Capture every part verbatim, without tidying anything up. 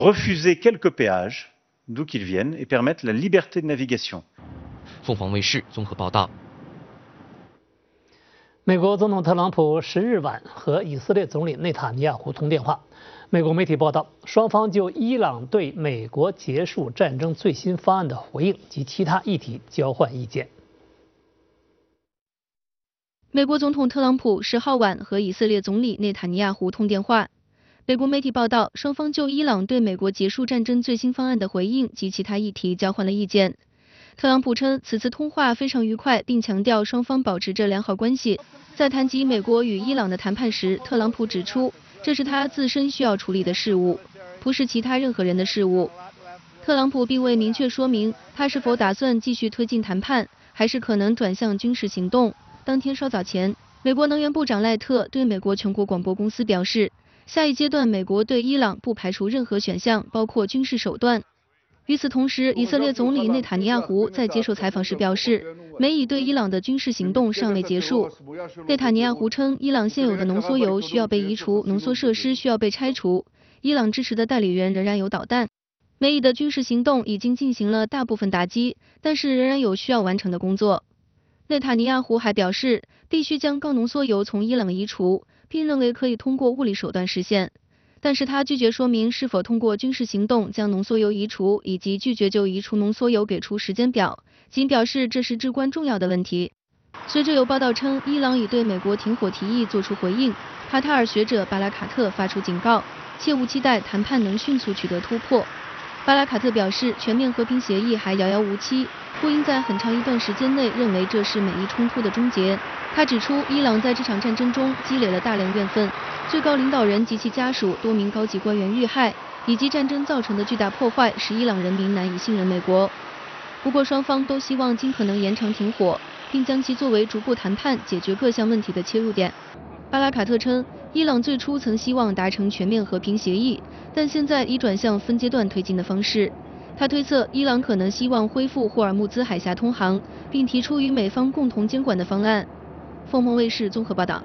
refuser quelques péages d'où qu'ils viennent et permettre la liberté de navigation. 凤凰卫视综合报道。 美国总统特朗普十日晚和以色列总理内塔尼亚胡通电话。美国媒体报道，双方就伊朗对美国结束战争最新方案的回应及其他议题交换意见。 美国总统特朗普十号晚和以色列总理内塔尼亚胡通电话。美国媒体报道，双方就伊朗对美国结束战争最新方案的回应及其他议题交换了意见。特朗普称此次通话非常愉快，并强调双方保持着良好关系。在谈及美国与伊朗的谈判时，特朗普指出，这是他自身需要处理的事务，不是其他任何人的事务。特朗普并未明确说明他是否打算继续推进谈判，还是可能转向军事行动。当天稍早前，美国能源部长赖特对美国全国广播公司表示，下一阶段美国对伊朗不排除任何选项，包括军事手段。与此同时，以色列总理内塔尼亚胡在接受采访时表示，美以对伊朗的军事行动尚未结束。内塔尼亚胡称，伊朗现有的浓缩铀需要被移除，浓缩设施需要被拆除，伊朗支持的代理人仍然有导弹。美以的军事行动已经进行了大部分打击，但是仍然有需要完成的工作。内塔尼亚胡还表示，必须将高浓缩铀从伊朗移除，并认为可以通过物理手段实现。但是他拒绝说明是否通过军事行动将浓缩铀移除，以及拒绝就移除浓缩铀给出时间表，仅表示这是至关重要的问题。随着有报道称，伊朗已对美国停火提议作出回应，卡塔尔学者巴拉卡特发出警告，切勿期待谈判能迅速取得突破。巴拉卡特表示，全面和平协议还遥遥无期，不应在很长一段时间内认为这是美伊冲突的终结。他指出，伊朗在这场战争中积累了大量怨愤，最高领导人及其家属多名高级官员遇害，以及战争造成的巨大破坏使伊朗人民难以信任美国。不过双方都希望尽可能延长停火，并将其作为逐步谈判解决各项问题的切入点。巴拉卡特称，伊朗最初曾希望达成全面和平协议，但现在已转向分阶段推进的方式。他推测，伊朗可能希望恢复霍尔木兹海峡通航，并提出与美方共同监管的方案。凤凰卫视综合报道。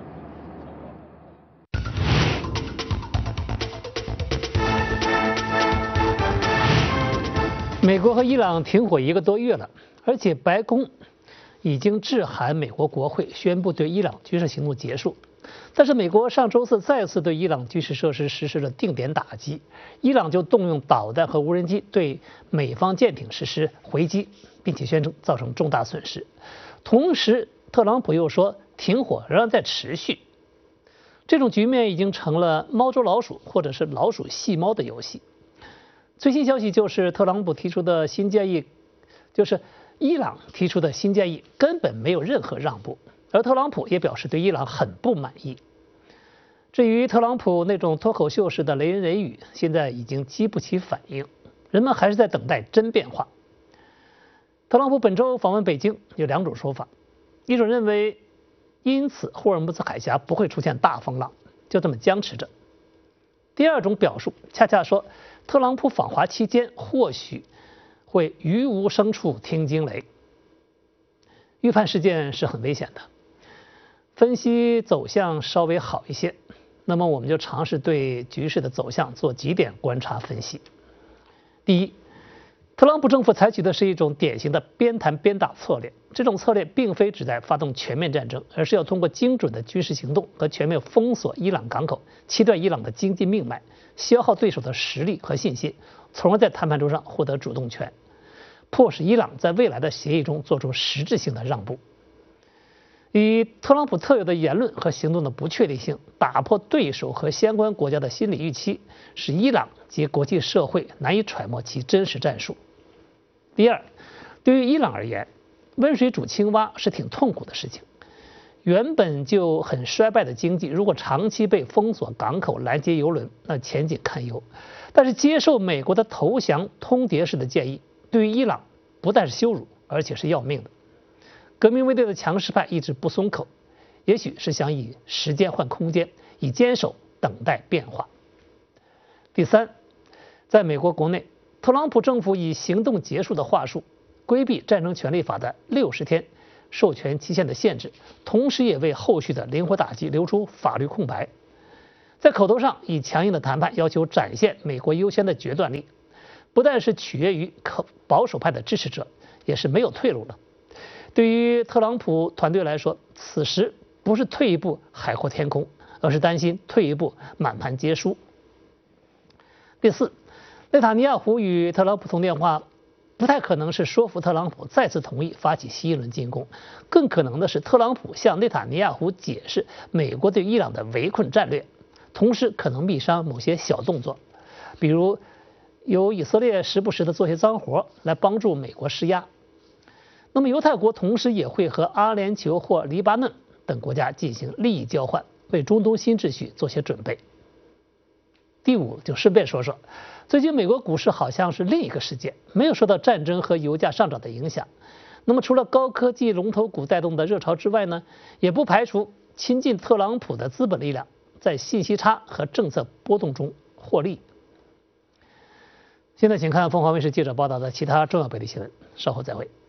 美国和伊朗停火一个多月了，而且白宫已经致函美国国会，宣布对伊朗军事行动结束。但是美国上周四再次对伊朗军事设施实施了定点打击，伊朗就动用导弹和无人机对美方舰艇实施回击，并且宣称造成重大损失。同时，特朗普又说停火仍然在持续。这种局面已经成了猫捉老鼠或者是老鼠戏猫的游戏。最新消息就是特朗普提出的新建议，就是伊朗提出的新建议根本没有任何让步，而特朗普也表示对伊朗很不满意。至于特朗普那种脱口秀式的雷言谚语，现在已经激不起反应，人们还是在等待真变化。特朗普本周访问北京有两种说法，一种认为因此霍尔木兹海峡不会出现大风浪，就这么僵持着。第二种表述恰恰说特朗普访华期间或许会于无声处听惊雷。预判事件是很危险的，分析走向稍微好一些，那么我们就尝试对局势的走向做几点观察分析。第一，特朗普政府采取的是一种典型的边谈边打策略，这种策略并非旨在发动全面战争，而是要通过精准的军事行动和全面封锁伊朗港口，切断伊朗的经济命脉，消耗对手的实力和信心，从而在谈判桌上获得主动权，迫使伊朗在未来的协议中做出实质性的让步。以特朗普特有的言论和行动的不确定性，打破对手和相关国家的心理预期，使伊朗及国际社会难以揣摩其真实战术。第二，对于伊朗而言，温水煮青蛙是挺痛苦的事情。原本就很衰败的经济，如果长期被封锁港口、拦截油轮，那前景堪忧。但是接受美国的投降通牒式的建议，对于伊朗不但是羞辱，而且是要命的。革命卫队的强势派一直不松口，也许是想以时间换空间，以坚守等待变化。第三，在美国国内，特朗普政府以行动结束的话术，规避战争权利法的六十天授权期限的限制，同时也为后续的灵活打击留出法律空白。 在口头上以强硬的谈判要求展现美国优先的决断力，不但是取悦于保守派的支持者，也是没有退路了。对于特朗普团队来说，此时不是退一步海阔天空，而是担心退一步满盘皆输。第四，内塔尼亚胡与特朗普通电话，不太可能是说服特朗普再次同意发起新一轮进攻，更可能的是特朗普向内塔尼亚胡解释美国对伊朗的围困战略，同时可能密商某些小动作，比如由以色列时不时的做些脏活来帮助美国施压。那么犹太国同时也会和阿联酋或黎巴嫩等国家进行利益交换，为中东新秩序做些准备。第五，就顺便说说，最近美国股市好像是另一个世界，没有受到战争和油价上涨的影响。那么除了高科技龙头股带动的热潮之外呢，也不排除亲近特朗普的资本力量在信息差和政策波动中获利。现在请看凤凰卫视记者报道的其他重要本地新闻，稍后再会。